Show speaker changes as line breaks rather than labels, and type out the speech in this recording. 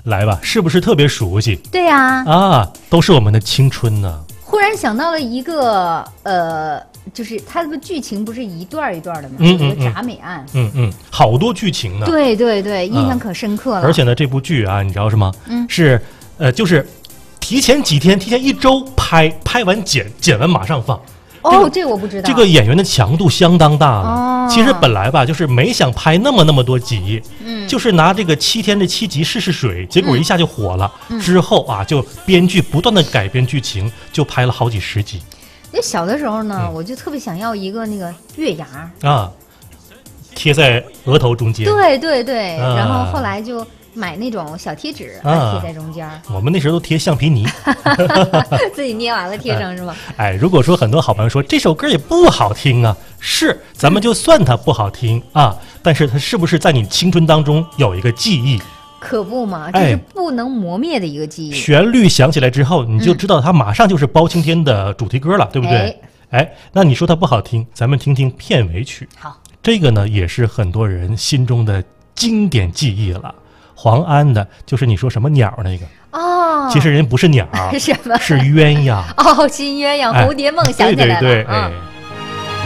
来吧，是不是特别熟悉？
对呀，
都是我们的青春呢。
忽然想到了一个就是它的剧情不是一段一段的吗？一个铡美案，
好多剧情呢。
对对对，印象可深刻了。
而且呢，这部剧啊，你知道是吗？是就是提前几天，提前1周拍完剪完马上放。
这个我不知道。
这个演员的强度相当大了。其实本来吧，就是没想拍那么多集，就是拿这个7天这7集试试水，结果一下就火了。之后啊，就编剧不断的改编剧情，就拍了好几10集。
那小的时候呢，我就特别想要一个那个月牙
贴在额头中间。
对对对，然后后来就买那种小贴纸贴在中间。
我们那时候都贴橡皮泥，
自己捏完了贴上是吧？
如果说很多好朋友说这首歌也不好听啊，是，咱们就算它不好听但是它是不是在你青春当中有一个记忆？
可不嘛，这是不能磨灭的一个记忆。
旋律响起来之后，你就知道它马上就是包青天的主题歌了，对不对？那你说它不好听，咱们听听片尾曲。
好，
这个呢也是很多人心中的经典记忆了。黄安的，就是你说什么鸟那个其实人不是鸟，
什么？
是鸳鸯。
新鸳鸯蝴蝶梦，想起来了。
对对对，